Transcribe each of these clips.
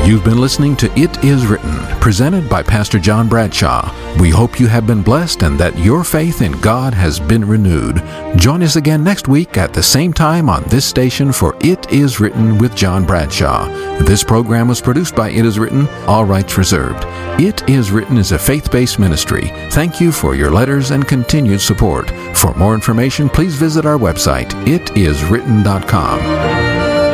You've been listening to It Is Written, presented by Pastor John Bradshaw. We hope you have been blessed and that your faith in God has been renewed. Join us again next week at the same time on this station for It Is Written with John Bradshaw. This program was produced by It Is Written, all rights reserved. It Is Written is a faith-based ministry. Thank you for your letters and continued support. For more information, please visit our website, itiswritten.com.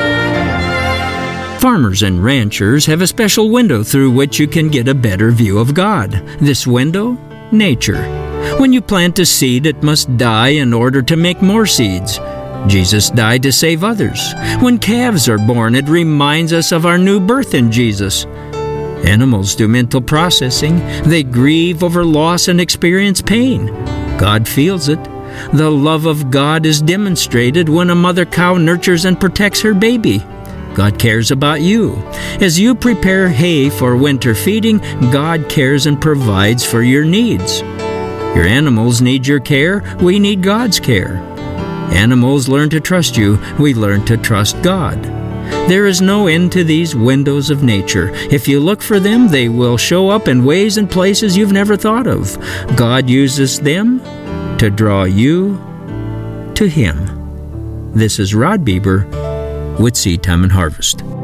Farmers and ranchers have a special window through which you can get a better view of God. This window? Nature. When you plant a seed, it must die in order to make more seeds. Jesus died to save others. When calves are born, it reminds us of our new birth in Jesus. Animals do mental processing. They grieve over loss and experience pain. God feels it. The love of God is demonstrated when a mother cow nurtures and protects her baby. God cares about you. As you prepare hay for winter feeding, God cares and provides for your needs. Your animals need your care. We need God's care. Animals learn to trust you. We learn to trust God. There is no end to these windows of nature. If you look for them, they will show up in ways and places you've never thought of. God uses them to draw you to Him. This is Rod Bieber with Seed Time and Harvest.